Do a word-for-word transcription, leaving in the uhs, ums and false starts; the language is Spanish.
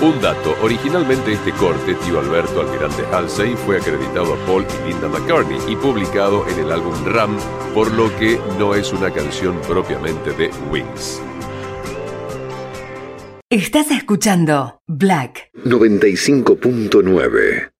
Un dato, originalmente este corte, Tío Alberto Almirante Halsey, fue acreditado a Paul y Linda McCartney y publicado en el álbum Ram, por lo que no es una canción propiamente de Wings. Estás escuchando Black noventa y cinco punto nueve.